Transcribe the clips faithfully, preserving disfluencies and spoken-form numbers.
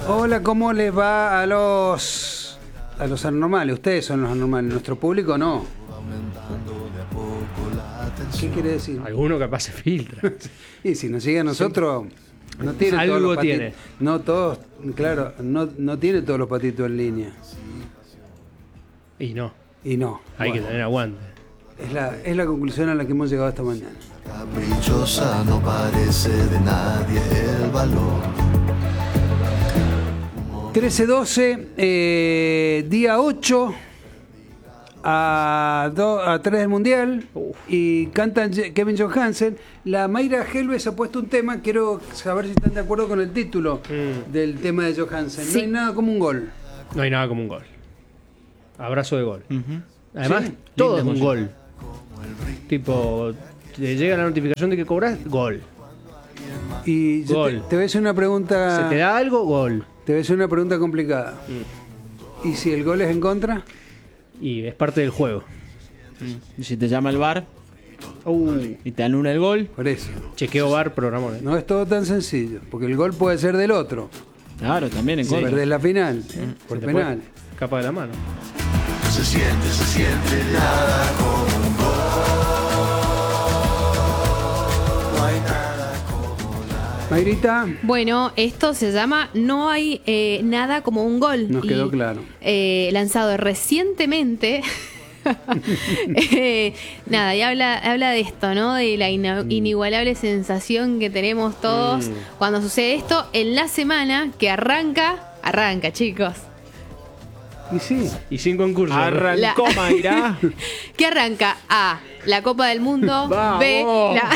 Hola, ¿cómo les va a los a los anormales? Ustedes son los anormales, nuestro público no. ¿Qué quiere decir? Alguno capaz se filtra. Y si nos sigue a nosotros, no tiene Algo todos los patitos. tiene. No todos, claro, no, no tiene todos los patitos en línea. Y no, Y no. hay Bueno, que tener aguante. es la, es la conclusión a la que hemos llegado esta mañana. Caprichosa, no parece de nadie el valor. trece doce, eh, día ocho, a, do, a tres del Mundial, Uf. y cantan Je- Kevin Johansen. La Mayra Helves ha puesto un tema, quiero saber si están de acuerdo con el título Mm. del tema de Johansen. Sí. No hay nada como un gol. No hay nada como un gol. Abrazo de gol. Además, Sí. todo Linda es un música. gol. Tipo, te llega la notificación de que cobras, gol. Y yo te, Gol. te voy a hacer una pregunta. Se te da algo, gol. Te voy a hacer una pregunta complicada. ¿Y si el gol es en contra? Y es parte del juego. Y si te llama el bar Uh, y te anula el gol, Por eso. chequeo bar, programón. ¿eh? No es todo tan sencillo, porque el gol puede ser del otro. claro, también en Si contra. perdés la final, por Se te puede penal. escapar de la mano. Se siente, se siente nada como un gol. No hay nada como la... Mayrita, Bueno, esto se llama No hay eh, nada como un gol. Nos Y, quedó claro. eh, lanzado recientemente. Eh, nada, y habla, habla de esto, ¿no? De la ina- inigualable sensación que tenemos todos cuando sucede esto en la semana que arranca, arranca, chicos. y sí. Y sin concurso. ¿no? Arrancó La- Mayra. Que arranca A, la Copa del Mundo, ¡Vamos! B, la...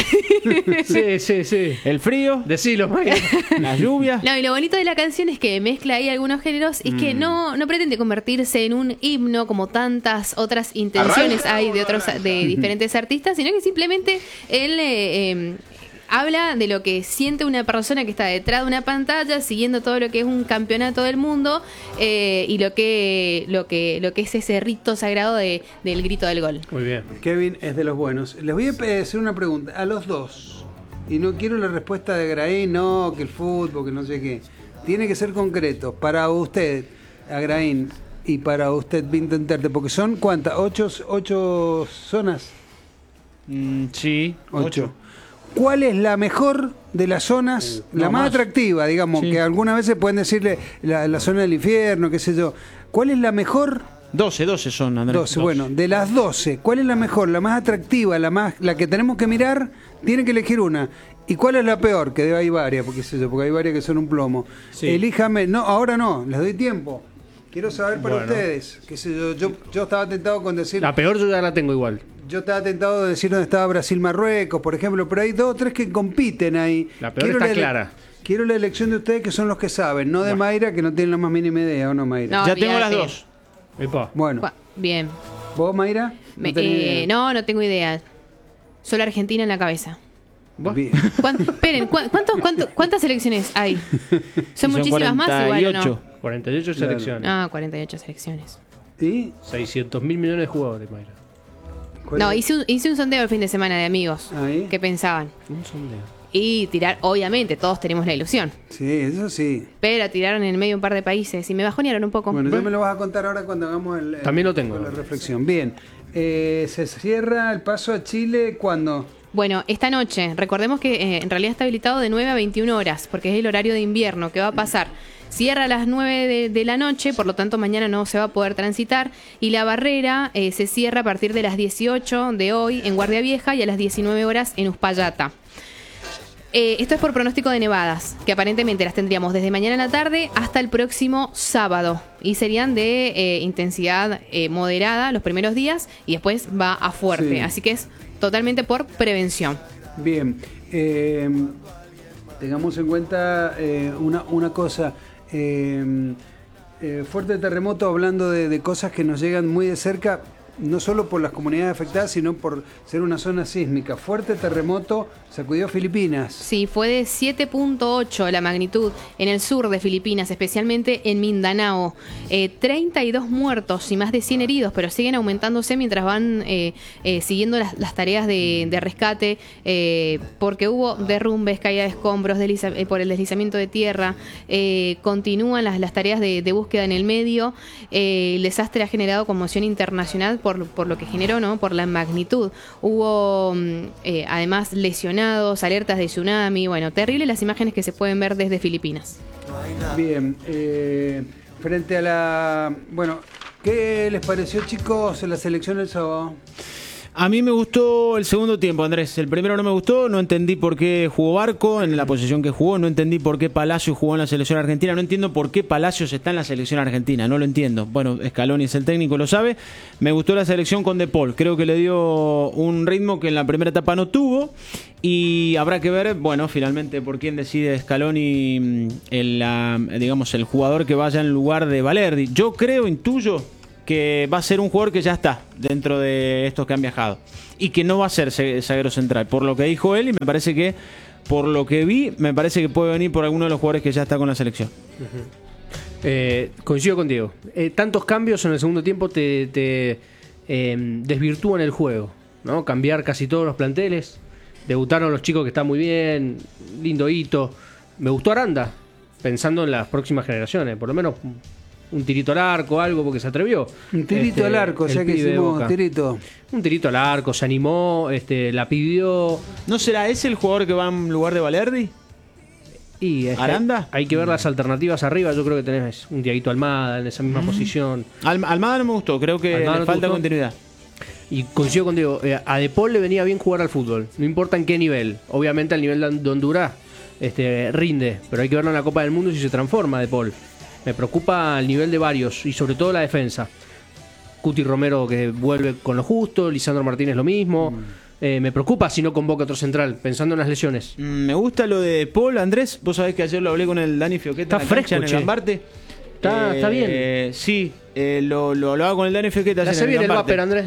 Sí, sí, sí. El frío, Decilo, Maya. las lluvias. No, y lo bonito de la canción es que mezcla ahí algunos géneros y que no, no pretende convertirse en un himno como tantas otras intenciones hay de otros de diferentes artistas, sino que simplemente él eh, eh, habla de lo que siente una persona que está detrás de una pantalla siguiendo todo lo que es un campeonato del mundo eh, y lo que lo que lo que es ese rito sagrado de, del grito del gol. Muy bien. Kevin es de los buenos. Les voy a pe- hacer una pregunta a los dos. Y no quiero la respuesta de Agraín, no, que el fútbol, que no sé qué. Tiene que ser concreto. Para usted, Agraín, y para usted, Vintenterte, porque son ¿cuántas? ¿Ocho, ocho zonas? Mm, sí, Ocho. ¿Cuál es la mejor de las zonas, la no, más, más. atractiva, digamos, Sí. que algunas veces pueden decirle la, la zona del infierno, qué sé yo? ¿Cuál es la mejor? doce, doce son, Andrés. doce, bueno, de las doce, ¿cuál es la mejor, la más atractiva, la más, la que tenemos que mirar? Tiene que elegir una. ¿Y cuál es la peor? Que hay varias, porque, qué sé yo, porque hay varias que son un plomo. Sí. Elíjame, no, ahora no, les doy tiempo. Quiero saber para Bueno. ustedes, qué sé yo, yo, yo estaba tentado con decir... La peor yo ya la tengo igual. Yo estaba tentado de decir dónde estaba Brasil-Marruecos, por ejemplo, pero hay dos o tres que compiten ahí. La peor está ele- clara. Quiero la elección de ustedes que son los que saben, no de Bueno. Mayra que no tienen la más mínima idea, ¿o no, Mayra? No, Ya tengo las olvídate. dos. Epa. Bueno, Cua- Bien. ¿vos, Mayra? Me- tenés eh, idea. no, no tengo idea. Solo Argentina en la cabeza. ¿Vos? Bien. ¿Cuán- esperen, ¿cuán- cuántos- cuánto- ¿cuántas selecciones hay? Son muchísimas más igual, ¿o no? cuarenta y ocho Claro. selecciones. Ah, cuarenta y ocho selecciones. ¿Y? seiscientos mil millones de jugadores, Mayra. ¿Cuál No, es? hice un, hice un sondeo el fin de semana de amigos. Ahí. ¿Qué pensaban? Un sondeo. Y tirar, obviamente, todos tenemos la ilusión. Sí, eso sí. Pero tiraron en el medio un par de países y me bajonearon un poco. Bueno, yo me lo vas a contar ahora cuando hagamos el, el- También lo tengo. la reflexión. Bien. Eh, se cierra el paso a Chile cuando... Bueno, esta noche, recordemos que eh, en realidad está habilitado de nueve a veintiuna horas, porque es el horario de invierno. ¿Qué va a pasar? Cierra a las nueve de, de la noche, por lo tanto mañana no se va a poder transitar. Y la barrera eh, se cierra a partir de las dieciocho de hoy en Guardia Vieja y a las diecinueve horas en Uspallata. Eh, esto es por pronóstico de nevadas, que aparentemente las tendríamos desde mañana en la tarde hasta el próximo sábado. Y serían de eh, intensidad eh, moderada los primeros días y después va a fuerte. Sí. Así que es totalmente por prevención. Bien, eh, tengamos en cuenta eh, una, una cosa. Eh, eh, fuerte terremoto, hablando de, de cosas que nos llegan muy de cerca. no solo por las comunidades afectadas, sino por ser una zona sísmica. Fuerte terremoto sacudió Filipinas. Sí, fue de siete punto ocho la magnitud en el sur de Filipinas, especialmente en Mindanao. Eh, treinta y dos muertos y más de cien heridos, pero siguen aumentándose mientras van eh, eh, siguiendo las, las tareas de, de rescate, eh, porque hubo derrumbes, caída de escombros, desliza, eh, por el deslizamiento de tierra. Eh, continúan las, las tareas de, de búsqueda en el medio. Eh, el desastre ha generado conmoción internacional por, por lo que generó, ¿no? Por la magnitud. Hubo eh, además lesionados, alertas de tsunami. Bueno, terrible las imágenes que se pueden ver desde Filipinas. Bien, eh, frente a la... Bueno, ¿qué les pareció, chicos, la selección del sábado? A mí me gustó el segundo tiempo, Andrés. El primero no me gustó, no entendí por qué jugó Barco en la posición que jugó, no entendí por qué Palacios jugó en la selección argentina, no entiendo por qué Palacios está en la selección argentina, no lo entiendo. Bueno, Scaloni es el técnico, lo sabe. Me gustó la selección con De Paul, creo que le dio un ritmo que en la primera etapa no tuvo y habrá que ver, bueno, finalmente por quién decide Scaloni el, digamos, el jugador que vaya en lugar de Valerdi. Yo creo, intuyo que va a ser un jugador que ya está dentro de estos que han viajado y que no va a ser zaguero central, por lo que dijo él, y me parece que, por lo que vi, me parece que puede venir por alguno de los jugadores que ya está con la selección. Uh-huh. eh, coincido con Diego. Eh, tantos cambios en el segundo tiempo te, te eh, desvirtúan el juego, ¿no? Cambiar casi todos los planteles. Debutaron los chicos que están muy bien, lindo hito. Me gustó Aranda, pensando en las próximas generaciones, por lo menos un tirito al arco, algo, porque se atrevió. Un tirito este, al arco, o sea que hicimos un tirito. Un tirito al arco, se animó, este, la pidió. ¿No será ese el jugador que va en lugar de Valerdi? Y este, ¿Aranda? Hay que ver las alternativas arriba. Yo creo que tenés un Diaguito Almada en esa misma mm. posición. Al, Almada no me gustó, creo que Almada le no falta continuidad. Y coincido contigo, eh, a De Paul le venía bien jugar al fútbol, no importa en qué nivel. Obviamente al nivel de Honduras este, rinde, pero hay que verlo en la Copa del Mundo si se transforma De Paul. Me preocupa el nivel de varios y sobre todo la defensa. Cuti Romero que vuelve con lo justo, Lisandro Martínez lo mismo. Mm. Eh, me preocupa si no convoca otro central, pensando en las lesiones. Mm, me gusta lo de Paul, Andrés. Vos sabés que ayer lo hablé con el Dani Fioqueta. Está fresco, en el Gambarte. Está, eh, está bien. Eh, sí, eh, lo, lo hablaba con el Dani Fioqueta. Ya se viene el Váper, Andrés.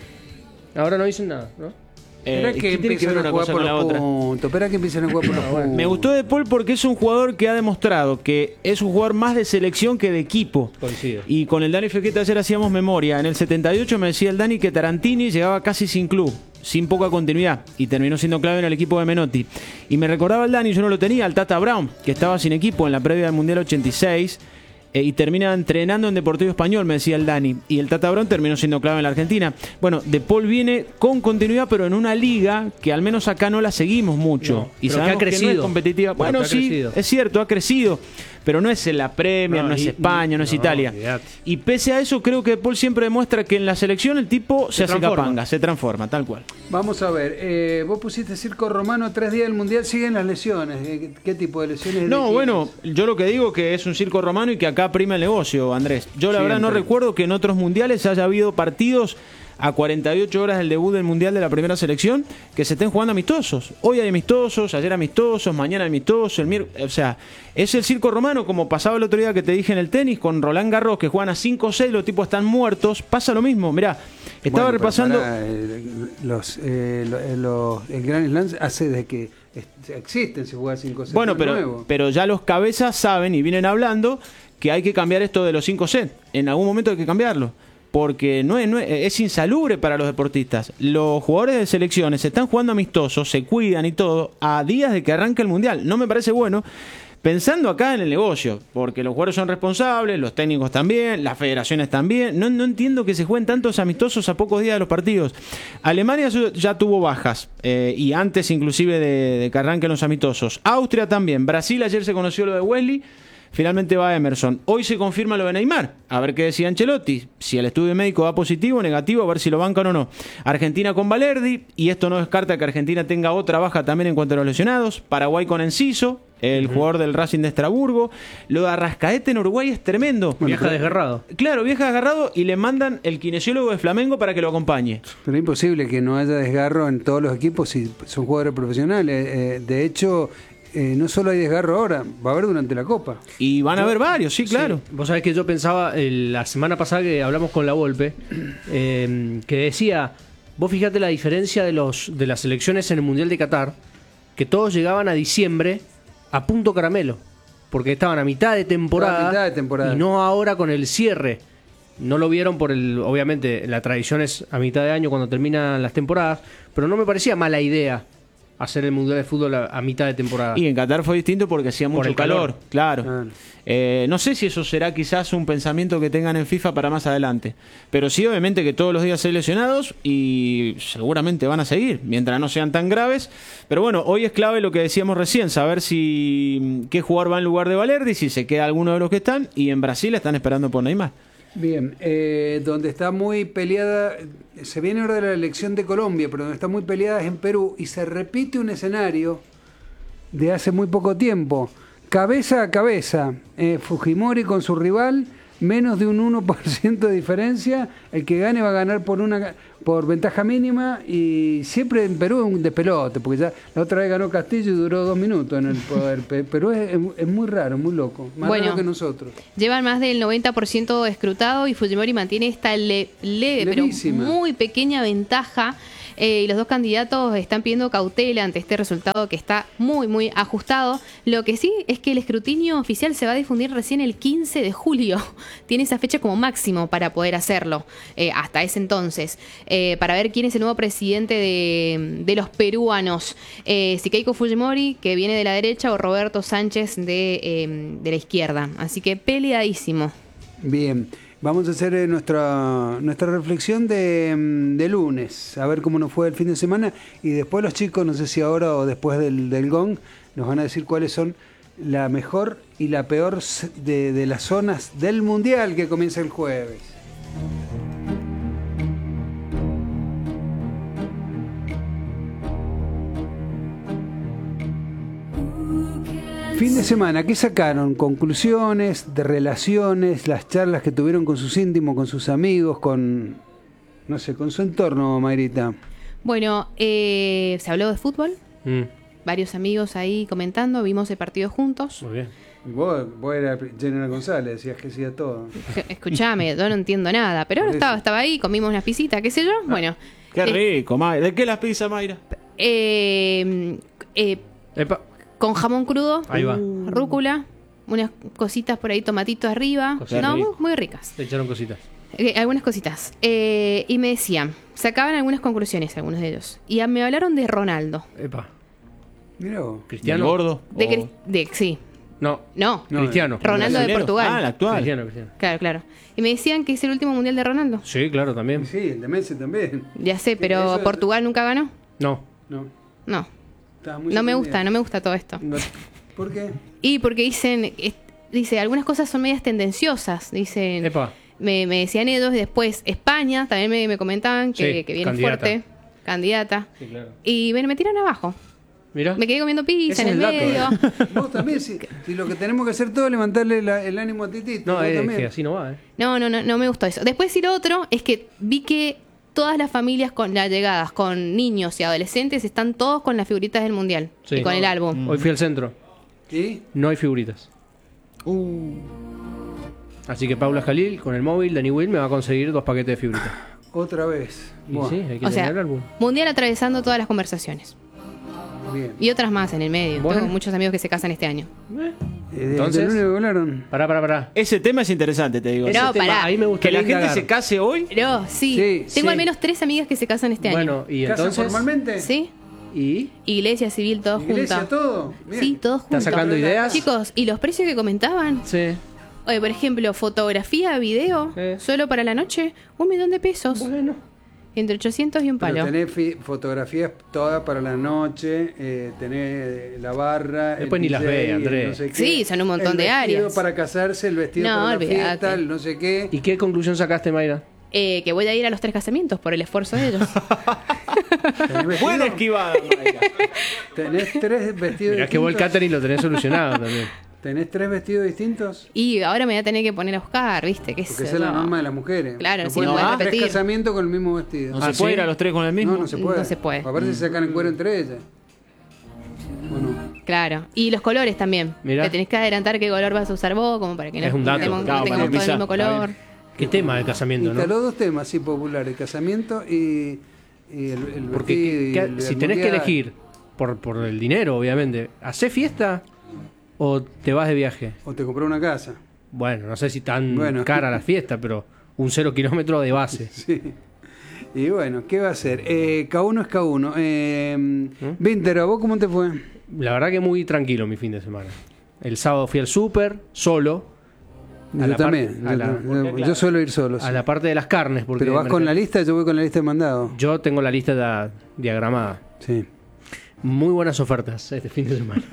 Ahora no dicen nada, ¿no? Espera Eh, que empiecen a jugar por los puntos. Espera que empiecen a jugar por los puntos. Me gustó De Paul porque es un jugador que ha demostrado que es un jugador más de selección que de equipo. Coincido. Y con el Dani Fioqueta ayer hacíamos memoria. En el setenta y ocho me decía el Dani que Tarantini llegaba casi sin club, sin poca continuidad, y terminó siendo clave en el equipo de Menotti. Y me recordaba el Dani, yo no lo tenía, al Tata Brown, que estaba sin equipo en la previa del Mundial ochenta y seis. Eh, y termina entrenando en Deportivo Español, me decía el Dani. Y el Tata Brown terminó siendo clave en la Argentina. Bueno, De Paul viene con continuidad, pero en una liga que al menos acá no la seguimos mucho. No, y sabemos que, ha crecido. que no es competitiva. Bueno, bueno sí, crecido. Es cierto, ha crecido. Pero no es en la Premier, no, no es España, no, no es Italia. Olvidate. Y pese a eso, creo que De Paul siempre demuestra que en la selección el tipo se, se hace capanga, se transforma, tal cual. Vamos a ver, eh, vos pusiste circo romano, tres días del Mundial, siguen las lesiones. ¿Qué, qué tipo de lesiones? No, de bueno, yo lo que digo que es un circo romano y que acá prima el negocio, Andrés. Yo la siempre. verdad no recuerdo que en otros mundiales haya habido partidos a cuarenta y ocho horas del debut del Mundial de la primera selección que se estén jugando amistosos. Hoy hay amistosos, ayer amistosos, mañana amistosos, el miércoles. O sea, es el circo romano, como pasaba el otro día que te dije en el tenis con Roland Garros, que juegan a cinco o seis, los tipos están muertos. Pasa lo mismo, mirá, estaba bueno, repasando. Para, eh, los, eh, los, los, el Grand Slam hace de que existen, se juega cinco sets. Bueno, pero, pero ya los cabezas saben y vienen hablando que hay que cambiar esto de los cinco sets. En algún momento hay que cambiarlo. Porque no es, no es, es insalubre para los deportistas. Los jugadores de selecciones se están jugando amistosos, se cuidan y todo, a días de que arranque el Mundial. No me parece bueno, pensando acá en el negocio, porque los jugadores son responsables, los técnicos también, las federaciones también. No, no entiendo que se jueguen tantos amistosos a pocos días de los partidos. Alemania ya tuvo bajas, eh, y antes inclusive de, de que arranquen los amistosos. Austria también. Brasil, ayer se conoció lo de Wesley. Finalmente va Emerson. Hoy se confirma lo de Neymar. A ver qué decía Ancelotti. Si el estudio médico da positivo o negativo, a ver si lo bancan o no. Argentina con Valerdi. Y esto no descarta que Argentina tenga otra baja también en cuanto a los lesionados. Paraguay con Enciso, el uh-huh. jugador del Racing de Estrasburgo. Lo de Arrascaete en Uruguay es tremendo. Bueno, viaja desgarrado. Claro, viaja desgarrado y le mandan el kinesiólogo de Flamengo para que lo acompañe. Pero es imposible que no haya desgarro en todos los equipos si son jugadores profesionales. Eh, de hecho... eh, no solo hay desgarro ahora, va a haber durante la Copa. Y van a haber varios, sí, claro. Sí. Vos sabés que yo pensaba el- la semana pasada que hablamos con la Volpe, eh, que decía, vos fíjate la diferencia de los de las elecciones en el Mundial de Qatar, que todos llegaban a diciembre a punto caramelo, porque estaban a mitad de temporada, A mitad de temporada. y no ahora con el cierre. No lo vieron por el, obviamente la tradición es a mitad de año cuando terminan las temporadas, pero no me parecía mala idea hacer el Mundial de Fútbol a, a mitad de temporada. Y en Qatar fue distinto porque hacía Por mucho el calor, calor. claro. Claro. Eh, no sé si eso será quizás un pensamiento que tengan en FIFA para más adelante. Pero sí, obviamente, que todos los días hay lesionados y seguramente van a seguir, mientras no sean tan graves. Pero bueno, hoy es clave lo que decíamos recién, saber si qué jugador va en lugar de Valerdi, si se queda alguno de los que están. Y en Brasil están esperando por Neymar. Bien, eh, donde está muy peleada, se viene ahora de la elección de Colombia, pero donde está muy peleada es en Perú y se repite un escenario de hace muy poco tiempo. Cabeza a cabeza, eh, Fujimori con su rival, menos de un uno por ciento de diferencia, el que gane va a ganar por una por ventaja mínima y siempre en Perú es un despelote, porque ya la otra vez ganó Castillo y duró dos minutos en el poder. Pe- Perú es, es muy raro, muy loco, más Bueno. raro que nosotros. Llevan más del noventa por ciento escrutado y Fujimori mantiene esta le- leve, pero Levísima. muy pequeña ventaja. Eh, y los dos candidatos están pidiendo cautela ante este resultado que está muy, muy ajustado. Lo que sí es que el escrutinio oficial se va a difundir recién el quince de julio. Tiene esa fecha como máximo para poder hacerlo, eh, hasta ese entonces, eh, para ver quién es el nuevo presidente de, de los peruanos. Eh, si Keiko Fujimori, que viene de la derecha, o Roberto Sánchez de, eh, de la izquierda. Así que peleadísimo. Bien, vamos a hacer eh, nuestra nuestra reflexión de, mm, de lunes, a ver cómo nos fue el fin de semana y después los chicos, no sé si ahora o después del, del gong, nos van a decir cuáles son la mejor y la peor s- de, de las zonas del Mundial que comienza el jueves. Fin de semana, ¿qué sacaron? Conclusiones de relaciones, las charlas que tuvieron con sus íntimos, con sus amigos, con, no sé, con su entorno, Mayrita. Bueno, eh, se habló de fútbol. Mm, Varios amigos ahí comentando, vimos el partido juntos. muy bien. Vos, vos eras General González, decías que hacía todo. Escuchame, yo no entiendo nada, pero Por ahora estaba, eso. estaba ahí, comimos unas pisitas, qué sé yo. Bueno, Qué eh, rico, Mayra. ¿De qué las pizzas, Mayra? eh, eh, Epa, con jamón crudo, ahí va. rúcula, unas cositas por ahí, tomatitos arriba. Cositas. No, muy, Rico. muy ricas. Le echaron cositas. Eh, algunas cositas. Eh, y me decían, sacaban algunas conclusiones, algunos de ellos. Y a- me hablaron de Ronaldo. Epa. Mirá vos. ¿El Cristiano. gordo? De, O- Cris- de Sí, No, no. No, Cristiano. Ronaldo de ¿Brasilero? Portugal. Ah, el actual. Cristiano, Cristiano. Claro, claro. Y me decían que es el último mundial de Ronaldo. Sí, claro, también. Sí, el de Messi también. Ya sé, pero Eso- Portugal nunca ganó. No. No, No. estaba muy No me sorprendida. gusta, no me gusta todo esto. No. ¿Por qué? Y porque dicen, es- dice, algunas cosas son medias tendenciosas. Dicen, Epa. me, me decían ellos, y después España, también me, me comentaban que, Sí, que viene candidata. fuerte, candidata. Sí, claro. Y bueno, me tiran abajo. Mira. Me quedé comiendo pizza Ese en el es el dato, medio. ¿eh? Vos también, si, si lo que tenemos que hacer todo es levantarle la- el ánimo a Titito. No, vos es también. que así no va, ¿eh? No, no, no, no me gustó eso. Después sí lo otro es que vi que todas las familias con las llegadas, con niños y adolescentes, están todos con las figuritas del mundial Sí. y con el álbum. Hoy fui al centro. ¿Y? No hay figuritas. Uh, Así que Paula Jalil, con el móvil, Dani Will, me va a conseguir dos paquetes de figuritas. Otra vez. Y Buah, sí, hay que O tener sea, el álbum. mundial atravesando todas las conversaciones. bien. Y otras más en el medio. Bueno. Tengo muchos amigos que se casan este año. Eh. Eh, Entonces- ¿del único que hablaron? Pará, pará, pará. ese tema es interesante, te digo. Pero Ese tema- pará. Ahí me gusta Que la gente se case hoy. Pero sí, Sí, tengo sí. al menos tres amigas que se casan este Bueno, y ¿Casa entonces. formalmente? año. ¿Sí? ¿Y? Iglesia civil, todos ¿Iglesia, juntos. todo? Bien. Sí, todos juntos. ¿Estás sacando ideas? Chicos, ¿y los precios que comentaban? Sí. Oye, por ejemplo, fotografía, video, Sí. solo para la noche, un millón de pesos. Bueno. Entre ochocientos y un Pero palo. tenés fi- fotografías todas para la noche, eh, tenés la barra. el Después ni las D J, ve, el Andrés. no sé qué, Sí, son un montón el de vestido áreas. para casarse, el vestido No, para la olvídate. fiesta, el no sé qué. ¿Y qué conclusión sacaste, Mayra? Eh, que voy a ir a los tres casamientos por el esfuerzo de ellos. ¿Tenés, vestido? Buena esquivada, Mayra. ¿Tenés tres vestidos Mirá que vos el distintos? catering lo tenés solucionado también. ¿Tenés tres vestidos distintos? Y ahora me voy a tener que poner a buscar, ¿viste? ¿Qué Porque sé esa es la yo. norma de las mujeres. Claro, no si pueden no tener pueden tres repetir. casamientos con el mismo vestido. ¿No Ah, se puede ¿sí? ir a los tres con el mismo? No, no se puede. No se puede. A ver si se sacan el cuero entre ellas. ¿O no? Claro. Y los colores también. Mirá. Te tenés que adelantar qué color vas a usar vos, como para que no Es un dato. tengamos, Claro, no para tengamos todo el pisar. mismo color. Qué tema de casamiento, Instaló ¿no? dos temas así populares, casamiento y, y el, el Porque vestido y que- el- si el tenés que mundial. elegir por, por el dinero, obviamente, ¿hacés fiesta o te vas de viaje? O te compró una casa. Bueno, no sé si tan Bueno. cara la fiesta, pero un cero kilómetro de base. Sí. Y bueno, ¿qué va a hacer? Eh, K uno es K uno. Eh, Víntero, ¿vos cómo te fue? La verdad que muy tranquilo mi fin de semana. El sábado fui al súper, solo, A Yo la también. parte- a yo, la- yo- porque, yo suelo ir solo. sí. a la parte de las carnes. Porque Pero vas con mercado- la lista, yo voy con la lista de mandado. Yo tengo la lista ya diagramada. Sí. Muy buenas ofertas este fin de semana.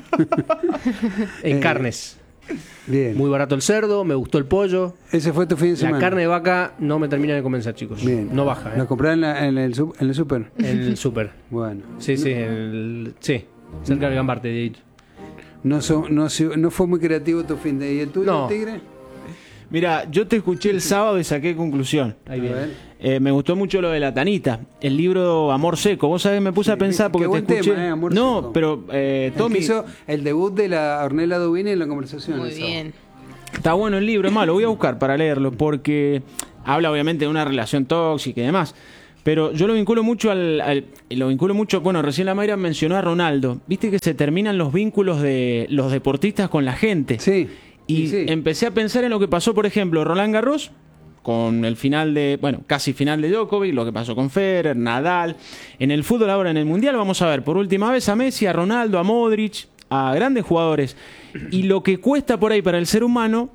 en Eh, carnes. Bien. Muy barato el cerdo, me gustó el pollo. Ese fue tu fin de semana. La carne de vaca no me termina de convencer, chicos. Bien. No baja, ¿La ¿eh? comprás en, la- en el, sup- en el súper? En el súper. Bueno. Sí, sí, en el- sí. Cerca del Gambarte, Dieguito. No, so- no, se- no fue muy creativo tu fin de... ¿Y el tuyo, No. Tigre? Mira, yo te escuché el sábado y saqué conclusión. Ahí A viene. ver. Eh, me gustó mucho lo de la Tanita, el libro Amor Seco. Vos sabés, me puse Sí, a pensar qué porque te buen escuché. tema, eh, Amor no, Seco. pero eh, El que Tommy, hizo el debut de la Ornella Dubini en la conversación. Muy el sábado. bien. está bueno el libro, es más, lo voy a buscar para leerlo porque habla obviamente de una relación tóxica y demás. Pero yo lo vinculo mucho al, al- lo vinculo mucho, bueno, recién la Mayra mencionó a Ronaldo. Viste que se terminan los vínculos de los deportistas con la gente. Sí. Y sí. empecé a pensar en lo que pasó, por ejemplo, Roland Garros, con el final de, bueno, casi final de Djokovic, lo que pasó con Federer, Nadal. En el fútbol ahora, en el Mundial, vamos a ver por última vez a Messi, a Ronaldo, a Modric, a grandes jugadores. Y lo que cuesta por ahí para el ser humano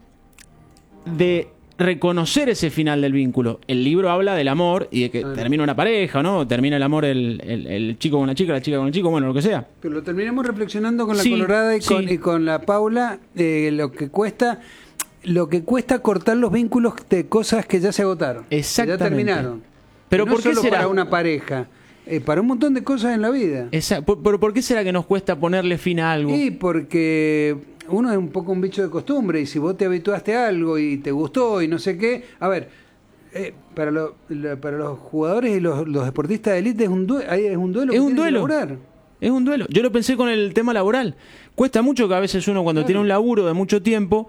de reconocer ese final del vínculo. El libro habla del amor y de que Claro. termina una pareja, ¿no? Termina el amor el, el- el chico con la chica, la chica con el chico, bueno, lo que sea. Pero lo terminamos reflexionando con la Sí, Colorada y con, sí. y con la Paula, eh, lo que cuesta lo que cuesta cortar los vínculos de cosas que ya se agotaron. que Exactamente. ya terminaron. Pero Y no ¿por qué solo será? para una pareja, eh, para un montón de cosas en la vida. Esa- por- pero ¿por qué será que nos cuesta ponerle fin a algo? Y porque uno es un poco un bicho de costumbre y si vos te habituaste a algo y te gustó y no sé qué, a ver, eh, para, lo- la- para los jugadores y los, los deportistas de élite es un, due- ahí es un duelo. Es que un tienen que duelo. lograr. Es un duelo. Yo lo pensé con el tema laboral. Cuesta mucho que a veces uno cuando Claro. tiene un laburo de mucho tiempo,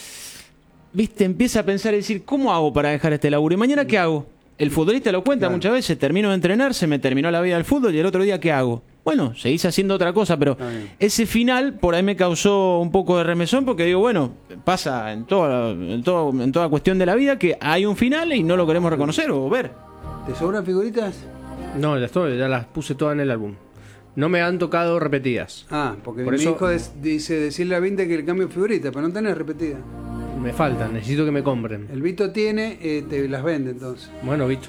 viste, empieza a pensar y decir, ¿cómo hago para dejar este laburo? ¿Y mañana qué hago? El futbolista lo cuenta Claro. muchas veces, termino de entrenar, se me terminó la vida del fútbol y el otro día ¿qué hago? Bueno, seguís haciendo otra cosa, pero Está bien. ese final por ahí me causó un poco de remesón porque digo, bueno, pasa en toda, en, todo, en toda cuestión de la vida que hay un final y no lo queremos reconocer o ver. ¿Te sobran figuritas? No, las, to- ya las puse todas en el álbum. No me han tocado repetidas. Ah, porque Por mi eso- hijo des- dice decirle a Vinte que le cambio figurita, pero no tenés repetida. Me faltan, necesito que me compren. El Vito tiene, eh, te las vende entonces. Bueno, Vito.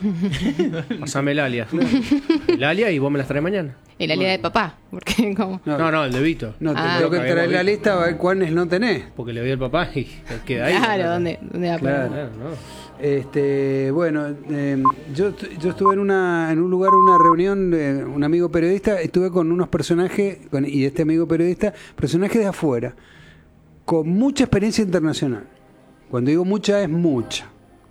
Pasame el alias. El alias y vos me las traes mañana. El alias de papá. Porque como. No, no, el de Vito. No, te Ah. tengo que Habíamos traer la visto. lista a ver cuáles no tenés. Porque le doy al papá y queda ahí. Claro, ¿dónde, dónde va a poner? Claro. Claro, no. Este, bueno, eh, yo, est- yo estuve en una en un lugar, una reunión de un amigo periodista, estuve con unos personajes, con, y este amigo periodista, personajes de afuera, con mucha experiencia internacional. Cuando digo mucha, es mucha.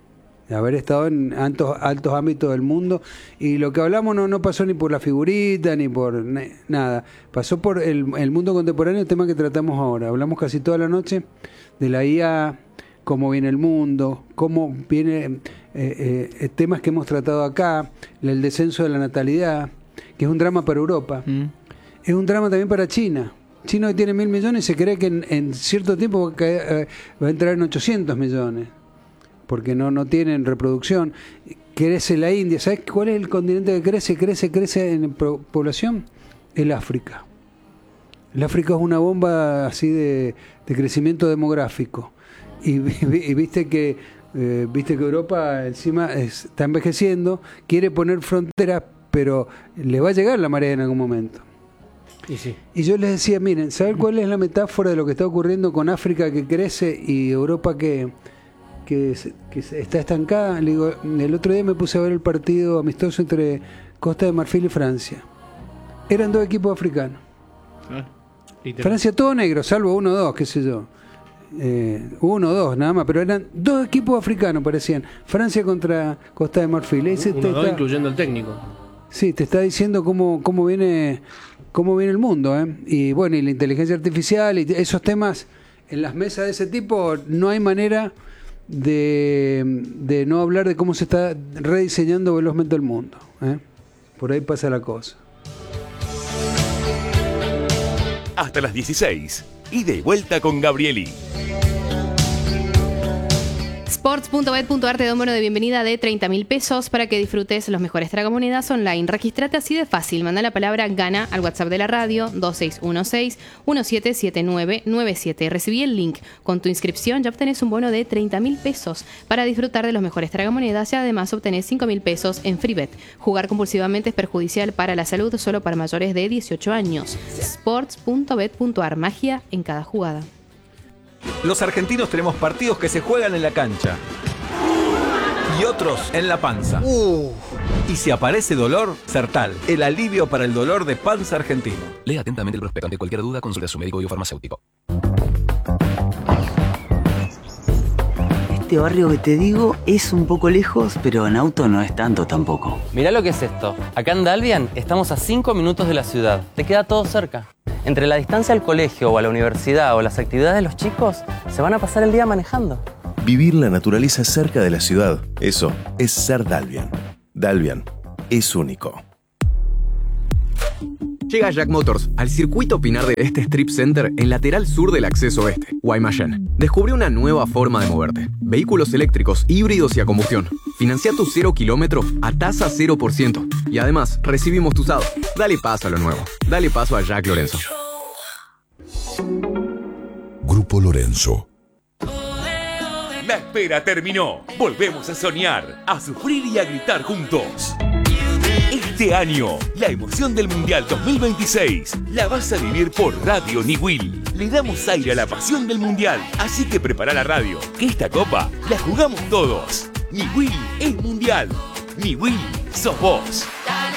De haber estado en altos, altos ámbitos del mundo. Y lo que hablamos no, no pasó ni por la figurita, ni por ne- nada. Pasó por el, el mundo contemporáneo, el tema que tratamos ahora. Hablamos casi toda la noche de la I A, cómo viene el mundo, cómo viene eh, eh, temas que hemos tratado acá, el descenso de la natalidad, que es un drama para Europa. Mm. Es un drama también para China. China hoy tiene mil millones y se cree que en, en cierto tiempo va a, caer, eh, va a entrar en ochocientos millones, porque no, no tienen reproducción. Crece la India. ¿Sabes cuál es el continente que crece? Crece, crece en pro- población. El África. El África es una bomba así de, de crecimiento demográfico. Y, vi- y viste que eh, viste que Europa encima es- está envejeciendo, quiere poner fronteras, pero le va a llegar la marea en algún momento. Y sí. Y yo les decía, miren, ¿saben cuál es la metáfora de lo que está ocurriendo con África que crece y Europa que, que, se- que se- está estancada? Le digo, el otro día me puse a ver el partido amistoso entre Costa de Marfil y Francia. Eran dos equipos africanos. Literal. Francia todo negro, salvo uno o dos, qué sé yo. Eh, uno o dos, nada más, pero eran dos equipos africanos, parecían. Francia contra Costa de Marfil. Ese Uno, está- dos, incluyendo el técnico. Sí, te está diciendo cómo, cómo viene cómo viene el mundo, ¿eh? Y bueno, y la inteligencia artificial y esos temas en las mesas de ese tipo, no hay manera de, de no hablar de cómo se está rediseñando velozmente el mundo, ¿eh? Por ahí pasa la cosa. Hasta las dieciséis. Ida y vuelta con Gabrieli. Sports punto bet punto ar te da un bono de bienvenida de treinta mil pesos para que disfrutes los mejores tragamonedas online. Registrate así de fácil. Manda la palabra GANA al WhatsApp de la radio dos seis uno seis, uno siete siete nueve nueve siete. Recibí el link. Con tu inscripción ya obtenés un bono de treinta mil pesos para disfrutar de los mejores tragamonedas y además obtenés cinco mil pesos en FreeBet. Jugar compulsivamente es perjudicial para la salud, solo para mayores de dieciocho años. Sports punto bet punto ar. Magia en cada jugada. Los argentinos tenemos partidos que se juegan en la cancha y otros en la panza. Uh. Y si aparece dolor, Sertal, el alivio para el dolor de panza argentino. Lea atentamente el prospecto. Ante cualquier duda, consulte a su médico biofarmacéutico. Este barrio que te digo es un poco lejos, pero en auto no es tanto tampoco. Mirá lo que es esto. Acá en Dalvian estamos a cinco minutos de la ciudad. Te queda todo cerca. Entre la distancia al colegio o a la universidad o las actividades de los chicos, se van a pasar el día manejando. Vivir la naturaleza cerca de la ciudad, eso es ser Dalvian. Dalvian es único. Llega Jack Motors al circuito Pinar de este Strip Center en lateral sur del acceso oeste, Guaymallén. Descubre una nueva forma de moverte. Vehículos eléctricos, híbridos y a combustión. Financia tu cero kilómetro a tasa cero por ciento. Y además, recibimos tu usado. Dale paso a lo nuevo. Dale paso a Jack Lorenzo. Grupo Lorenzo. La espera terminó. Volvemos a soñar, a sufrir y a gritar juntos. Este año, la emoción del Mundial dos mil veintiséis la vas a vivir por Radio Niwil. Le damos aire a la pasión del Mundial, así que prepara la radio, que esta copa la jugamos todos. Niwil es Mundial. Niwil sos vos.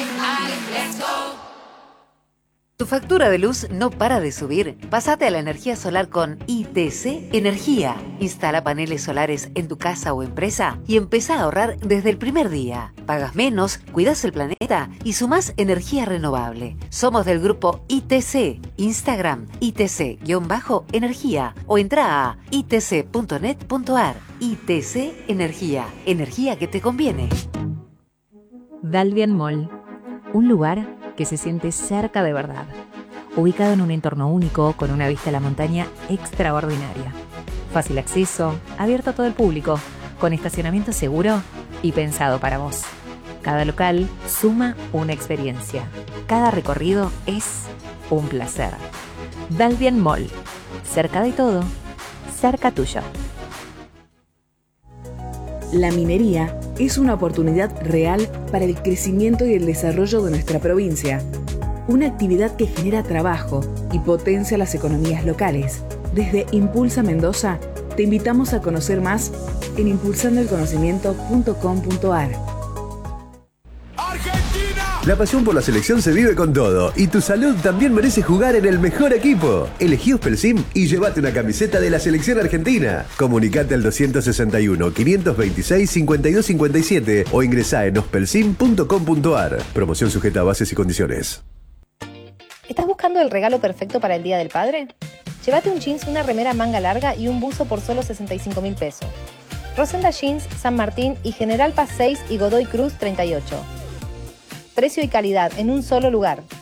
¿Tu factura de luz no para de subir? Pásate a la energía solar con I T C Energía. Instala paneles solares en tu casa o empresa y empezá a ahorrar desde el primer día. Pagas menos, cuidas el planeta y sumás energía renovable. Somos del grupo I T C. Instagram, I T C-energía o entra a i t c punto net punto ar. I T C Energía. Energía que te conviene. Dalvian Mall. Un lugar que se siente cerca de verdad, ubicado en un entorno único con una vista a la montaña extraordinaria. Fácil acceso, abierto a todo el público, con estacionamiento seguro y pensado para vos. Cada local suma una experiencia. Cada recorrido es un placer. Dalvian Mall. Cerca de todo, cerca tuyo. La minería es una oportunidad real para el crecimiento y el desarrollo de nuestra provincia. Una actividad que genera trabajo y potencia las economías locales. Desde Impulsa Mendoza, te invitamos a conocer más en impulsando el conocimiento punto com punto ar. La pasión por la selección se vive con todo y tu salud también merece jugar en el mejor equipo. Elegí Ospelsim y llévate una camiseta de la selección argentina. Comunicate al dos seis uno, cinco dos seis, cinco dos cinco siete o ingresá en ospelsim punto com punto ar. Promoción sujeta a bases y condiciones. ¿Estás buscando el regalo perfecto para el Día del Padre? Llévate un jeans, una remera manga larga y un buzo por solo sesenta y cinco mil pesos. Rosenda Jeans, San Martín y General Paz seis y Godoy Cruz treinta y ocho. Precio y calidad en un solo lugar.